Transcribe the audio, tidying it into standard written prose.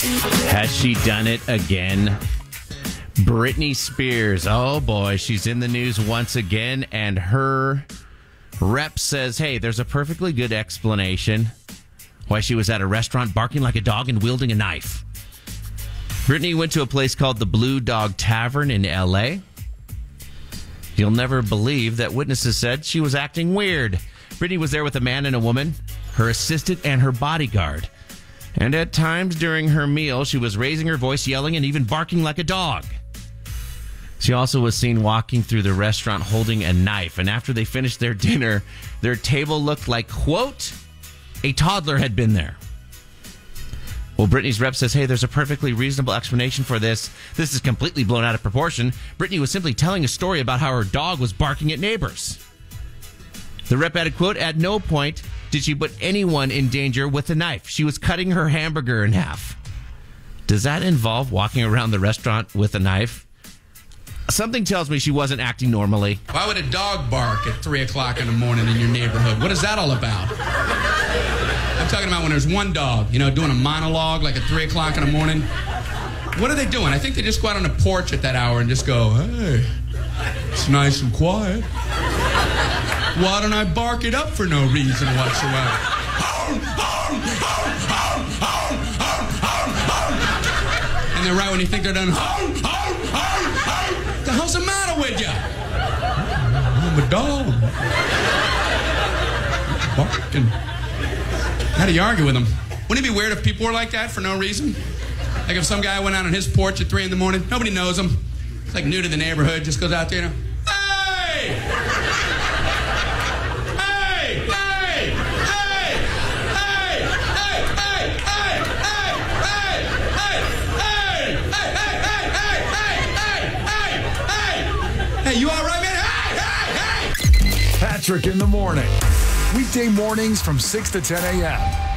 Has she done it again? Britney Spears. Oh boy, she's in the news once again, and her rep says, hey, there's a perfectly good explanation why she was at a restaurant barking like a dog and wielding a knife. Britney went to a place called the Blue Dog Tavern in L.A. You'll never believe that witnesses said she was acting weird. Britney was there with a man and a woman, her assistant, and her bodyguard. And at times during her meal, she was raising her voice, yelling, and even barking like a dog. She also was seen walking through the restaurant holding a knife. And after they finished their dinner, their table looked like, quote, a toddler had been there. Well, Britney's rep says, hey, there's a perfectly reasonable explanation for this. This is completely blown out of proportion. Britney was simply telling a story about how her dog was barking at neighbors. The rep added, quote, at no point did she put anyone in danger with a knife. She was cutting her hamburger in half. Does that involve walking around the restaurant with a knife? Something tells me she wasn't acting normally. Why would a dog bark at 3 o'clock in the morning in your neighborhood? What is that all about? I'm talking about when there's one dog, doing a monologue like at 3 o'clock in the morning. What are they doing? I think they just go out on the porch at that hour and just go, hey, it's nice and quiet. Why don't I bark it up for no reason whatsoever? And then right when you think they're done, what the hell's the matter with you? I'm a dog. Barking. How do you argue with them? Wouldn't it be weird if people were like that for no reason? Like if some guy went out on his porch at 3 in the morning, nobody knows him. It's like new to the neighborhood, just goes out there, hey! Hey! Hey! Hey! Hey! Hey! Hey! Hey! Hey! Hey! Hey! Hey, you all right, man? Hey! Hey! Hey! Patrick in the morning. Weekday mornings from 6 to 10 a.m.